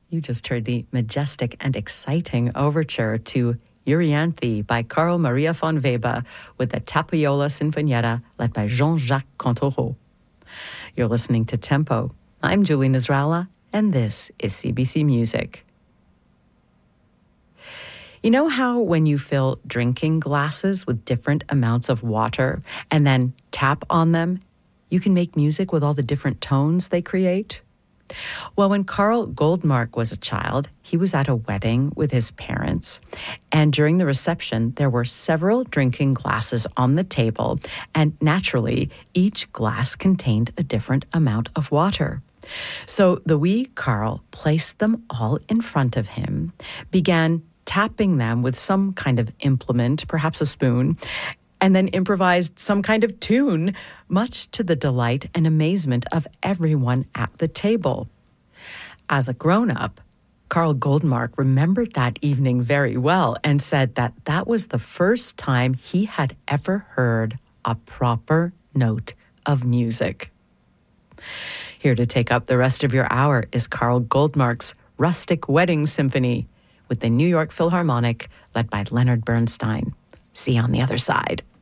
You just heard the majestic and exciting overture to Euryanthe by Carl Maria von Weber with the Tapiole Sinfonietta led by Jean-Jacques Cantoreau. You're listening to Tempo. I'm Julie Nasrallah, and this is CBC Music. You know how when you fill drinking glasses with different amounts of water and then tap on them, you can make music with all the different tones they create? Well, when Carl Goldmark was a child, he was at a wedding with his parents. And during the reception, there were several drinking glasses on the table. And naturally, each glass contained a different amount of water. So the wee Carl placed them all in front of him, began tapping them with some kind of implement, perhaps a spoon, and then improvised some kind of tune, much to the delight and amazement of everyone at the table. As a grown-up, Carl Goldmark remembered that evening very well and said that that was the first time he had ever heard a proper note of music. Here to take up the rest of your hour is Carl Goldmark's Rustic Wedding Symphony with the New York Philharmonic led by Leonard Bernstein. See you on the other side.